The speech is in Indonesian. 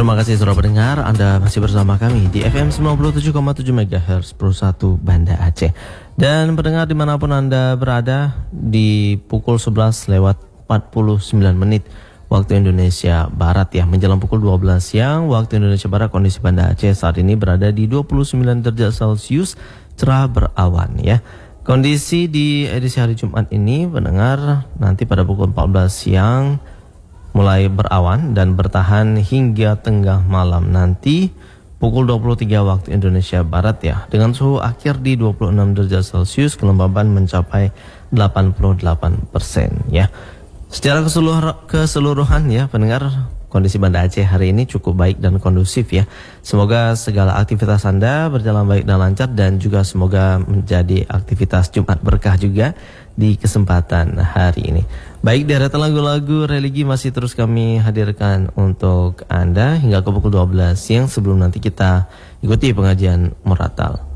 Terima kasih saudara pendengar, Anda masih bersama kami di FM 97,7 MHz Pro 1 Banda Aceh. Dan pendengar dimanapun Anda berada, di pukul 11 lewat 49 menit waktu Indonesia Barat ya, menjelang pukul 12 siang waktu Indonesia Barat, kondisi Banda Aceh saat ini berada di 29 derajat Celcius, cerah berawan ya. Kondisi di edisi hari Jumat ini pendengar, nanti pada pukul 14 siang mulai berawan dan bertahan hingga tengah malam nanti pukul 23 waktu Indonesia Barat ya, dengan suhu akhir di 26 derajat Celcius, kelembaban mencapai 88% ya. Secara keseluruhan ya pendengar, kondisi Banda Aceh hari ini cukup baik dan kondusif ya. Semoga segala aktivitas Anda berjalan baik dan lancar, dan juga semoga menjadi aktivitas Jumat berkah juga di kesempatan hari ini. Baik, deretan lagu-lagu religi masih terus kami hadirkan untuk Anda hingga ke pukul 12 siang sebelum nanti kita ikuti pengajian Muratal.